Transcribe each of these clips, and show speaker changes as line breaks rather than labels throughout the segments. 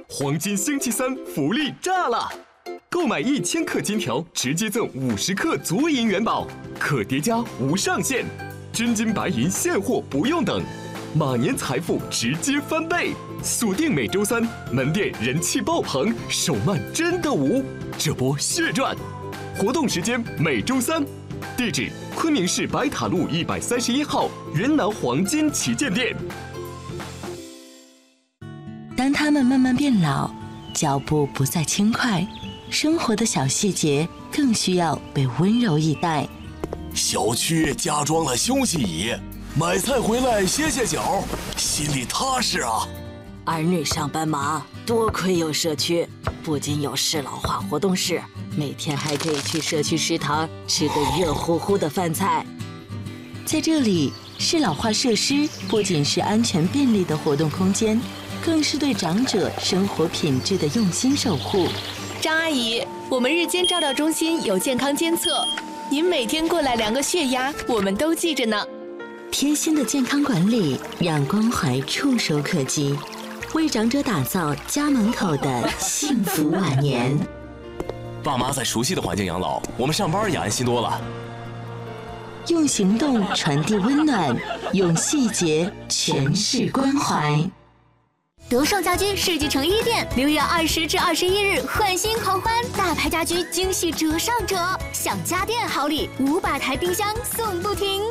黄金星期三福利炸了！购买1000克金条，直接赠50克足银元宝，可叠加无上限，真金白银现货不用等，马年财富直接翻倍！锁定每周三，门店人气爆棚，手慢真的无，这波血赚！活动时间每周三，地址昆明市白塔路131号云南黄金旗舰店。
当他们慢慢变老，脚步不再轻快，生活的小细节更需要被温柔以待。
小区加装了休息椅，买菜回来歇歇脚，心里踏实啊。
儿女上班忙，多亏有社区，不仅有适老化活动室，每天还可以去社区食堂吃个热乎乎的饭菜。
在这里，适老化设施不仅是安全便利的活动空间，更是对长者生活品质的用心守护。
张阿姨，我们日间照料中心有健康监测，您每天过来量个血压，我们都记着呢。
贴心的健康管理，让关怀触手可及，为长者打造家门口的幸福晚年。
爸妈在熟悉的环境养老，我们上班也安心多了。
用行动传递温暖，用细节诠释关怀。
德胜家居世纪城1店6月20至21日换新狂欢，大牌家居惊喜折上折，享家电好礼，500台冰箱送不停。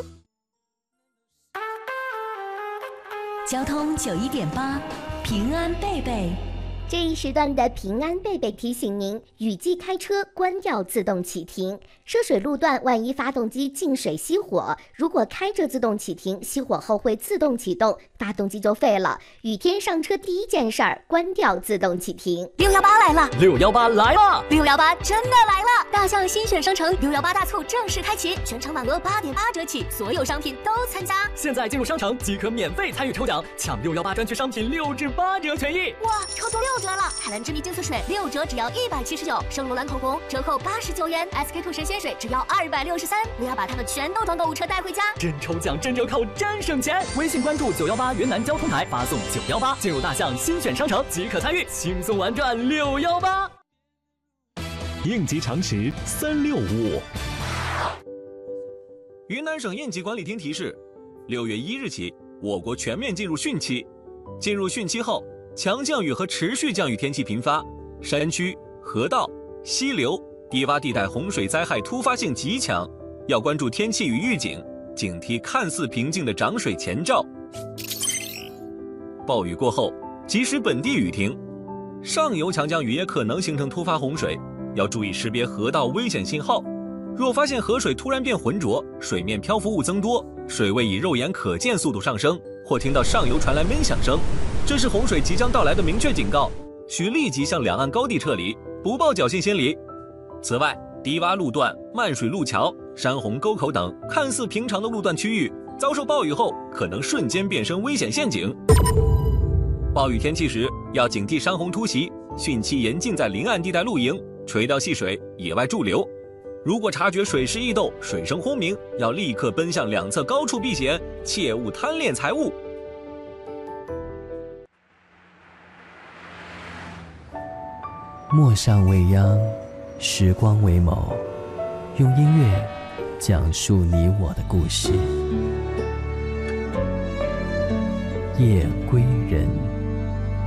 交通91.8，平安贝贝。
这一时段的平安贝贝提醒您，雨季开车关掉自动启停。涉水路段，万一发动机进水熄火，如果开着自动启停，熄火后会自动启动，发动机就废了。雨天上车第一件事儿，关掉自动启停。
618来了
，618来了
，618真的来了！大象新选商城618大促正式开启，全场满额8.8折起，所有商品都参加。
现在进入商城即可免费参与抽奖，抢618专区商品6至8折权益。
哇，抽中6折了！海蓝之谜净色水6折只要179，圣罗兰口红折扣89元，SK two 神仙水只要263。我要把它们全都装购物车带回家。
真抽奖，真折扣，真省钱！微信关注918云南交通台，发送918进入大象新选商城即可参与，轻松玩转618。
应急常识365。
云南省应急管理厅提示：6月1日起，我国全面进入汛期。进入汛期后，强降雨和持续降雨天气频发，山区、河道、溪流、低洼地带洪水灾害突发性极强，要关注天气与预警，警惕看似平静的涨水前兆。暴雨过后，即使本地雨停，上游强降雨也可能形成突发洪水，要注意识别河道危险信号。若发现河水突然变浑浊，水面漂浮物增多，水位以肉眼可见速度上升，或听到上游传来闷响声，这是洪水即将到来的明确警告，需立即向两岸高地撤离，不抱侥幸心理。此外，低洼路段、漫水路桥、山洪沟口等看似平常的路段区域，遭受暴雨后可能瞬间变身危险陷阱。暴雨天气时，要警惕山洪突袭，汛期严禁在临岸地带露营、垂钓戏水、野外驻留。如果察觉水势易动、水声轰鸣，要立刻奔向两侧高处避险，切勿贪恋财物。
陌上未央，时光为眸，用音乐讲述你我的故事。夜归人。